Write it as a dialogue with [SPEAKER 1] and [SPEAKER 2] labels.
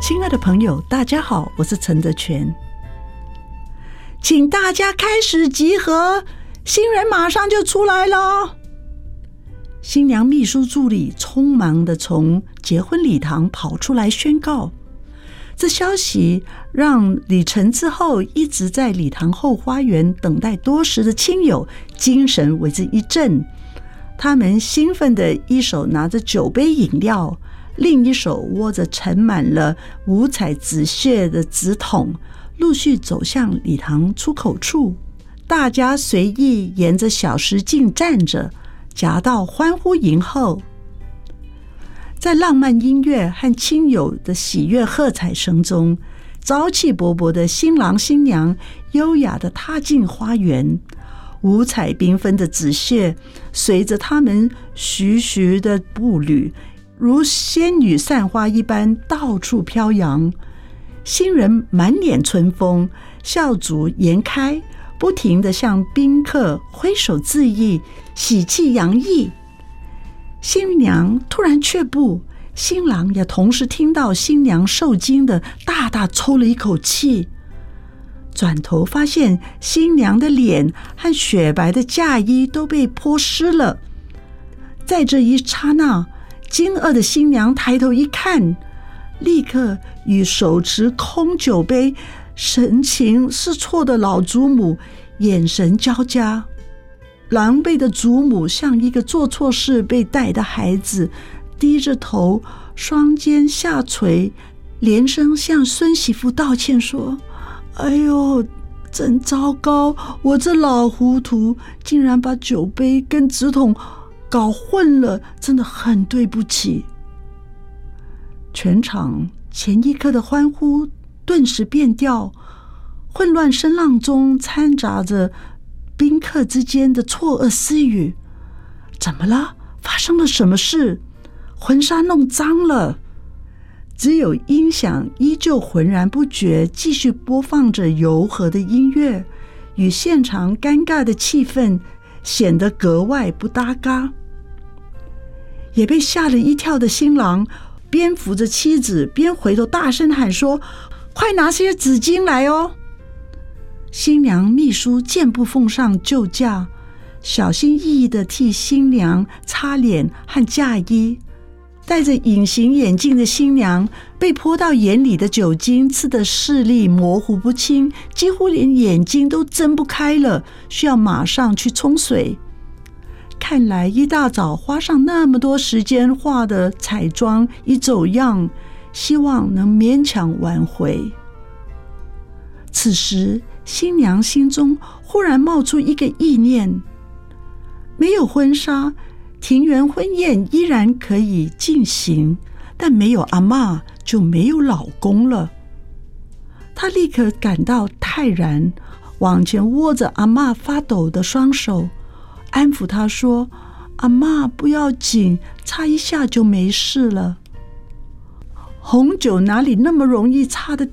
[SPEAKER 1] 亲爱的朋友，大家好，我是陈德全，请大家开始集合，新人马上就出来了。新娘秘书助理匆忙地从结婚礼堂跑出来宣告，这消息让礼成之后一直在礼堂后花园等待多时的亲友精神为之一振。他们兴奋地一手拿着酒杯饮料，另一手握着盛满了五彩纸屑的纸筒，陆续走向礼堂出口处。大家随意沿着小石径站着，夹道欢呼迎候。在浪漫音乐和亲友的喜悦喝彩声中，朝气勃勃的新郎新娘优雅地踏进花园，五彩缤纷的纸屑随着他们徐徐的步履，如仙女散花一般到处飘扬。新人满脸春风，笑逐颜开，不停地向宾客挥手致意，喜气洋溢。新娘突然却步，新郎也同时听到新娘受惊的大大抽了一口气，转头发现新娘的脸和雪白的嫁衣都被泼湿了。在这一刹那，惊愕的新娘抬头一看，立刻与手持空酒杯神情失措的老祖母眼神交加。狼狈的祖母像一个做错事被带的孩子，低着头，双肩下垂，连声向孙媳妇道歉说：哎呦，真糟糕，我这老糊涂，竟然把酒杯跟纸筒搞混了，真的很对不起。全场前一刻的欢呼顿时变调，混乱声浪中掺杂着宾客之间的错愕私语。怎么了？发生了什么事？婚纱弄脏了。只有音响依旧浑然不觉，继续播放着柔和的音乐，与现场尴尬的气氛显得格外不搭嘎。也被吓了一跳的新郎边扶着妻子边回头大声喊说：快拿些纸巾来哦！新娘秘书健步奉上就驾，小心翼翼地替新娘擦脸和嫁衣。戴着隐形眼镜的新娘被泼到眼里的酒精刺得视力模糊不清，几乎连眼睛都睁不开了，需要马上去冲水。看来一大早花上那么多时间化的彩妆已走样，希望能勉强挽回。此时新娘心中忽然冒出一个意念，没有婚纱，庭园婚宴依然可以进行，但没有阿嬷就没有老公了。她立刻感到泰然，往前握着阿嬷发抖的双手，安抚她说：阿嬷不要紧，擦一下就没事了。红酒哪里那么容易擦得